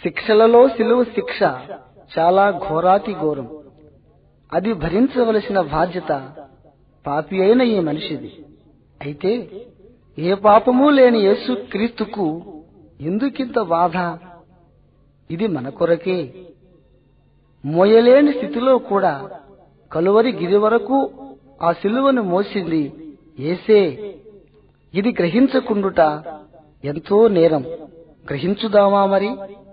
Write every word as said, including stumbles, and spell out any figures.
శిక్షలలో సిలువ శిక్ష చాలా ఘోరాతి ఘోరం. అది భరించవలసిన బాధ్యత పాపి అయిన ఈ మనిషిది. అయితే ఏ పాపమూ లేని యేసు క్రీస్తుకు ఎందుకింత బాధ? ఇది మన కొరకే. మోయలేని స్థితిలో కూడా కలువరి గిరి వరకు ఆ సిలువను మోసింది యేసే. ఇది గ్రహించకుండుట ఎంతో నేరం. గ్రహించుదామా మరి?